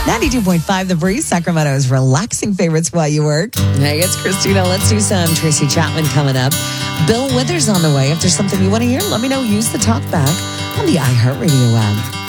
92.5 The Breeze, Sacramento's relaxing favorites while you work. Hey, it's Christina. Let's do some Tracy Chapman coming up. Bill Withers on the way. If there's something you want to hear, let me know. Use the talk back on the iHeartRadio app.